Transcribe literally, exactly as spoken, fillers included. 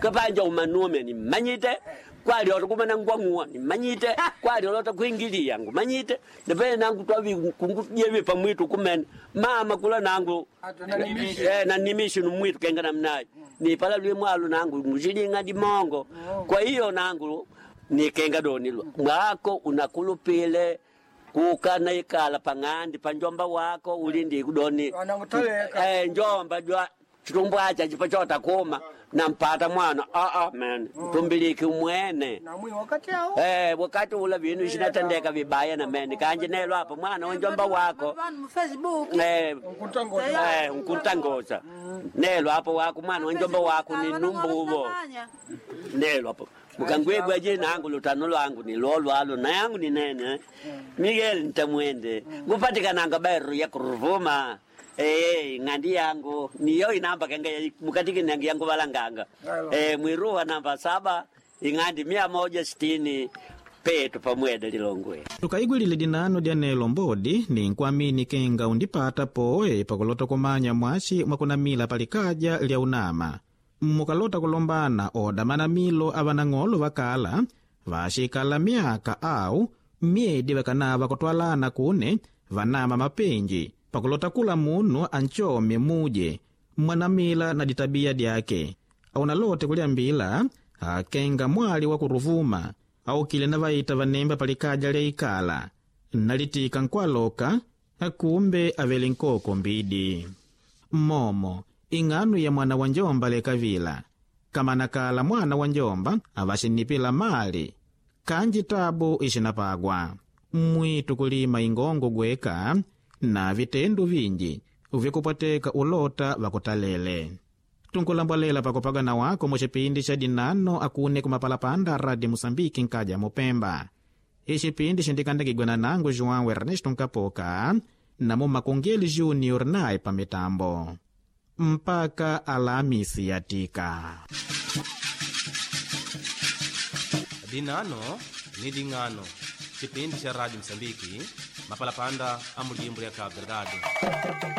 kapanja umanume ni manyite kwali okumana ngwangwa ni manyite kwali olota kuingilia ngo manyite ndebe nangu twavi kungujebe pamwitu kumene mama kula nangu eh na nimishi numwitu kengana mnayi ni pala lwe mwalu nangu ngujilinga di mongo kwa hiyo nangu ni kenga donilwa mwako unakulupile kukana ikala pangandi panjomba wako ulindi kudoni eh njomba jwa chitumbo acha chipachota koma na mpata mwana ah ah man tumbiliki mwene na mwi wakati hao eh wakati ula vinu shinatendeka vibaya na mene kanje nelo hapo mwana njomba wako Facebook eh nkutangoza eh nkutangoza nelo hapo wako mwana njomba wako ni numbuvo nelo hapo mukangwegwa je nangu lutano lwangu ni lolo alo na yangu ni nene Miguel nitamwende ngupatikana ngabairo ya kuruvuma eh ngandi yangu niyo inamba kanga mukatiki nangi yangu balanganga eh mwiruwa namba saba ingandi mia moja sitini petu pamwede lilongwe tukaigwilile dinano lya nelo mbodi ni nkwamini kenga undipata poe pakulota kumanya mwashi mwakunamila palikaja lya unama mukalota kulombana odamana milo abanang'olo bakala vashikala miaka au miedi bakanava kutwalana kune vanama mapenji pakulota kula munu anchome muje mwanamila na ditabia dyake au nalote kuliambila akenga mwali wa kuruvuma au kile na vaita vanemba palikaja lya ikala nalitika nkwaloka akumbe aveli nkoko mbidi momo ing'anu ya mwana wa njomba lekavila kama nakala mwana wa njomba avashinipila mali kanji tabu ishinapagwa mwitu kulima ingongo gweka na vitendo vinji uvikupateka ulota vakutalele tunkulambalela pakupagana wako muchipindi cha dinano akune kumapalapanda Radio Musambiki nkaja mupemba ishipindi shindikandakigwana nangu João Ernesto Nkapoka na mumakongeli Junior naye pamitambo mpaka Alhamisi yatika. Dinano ni dingano kipindi cha Radio Msambiki mapalapanda amujimbo ya Cabo Delgado.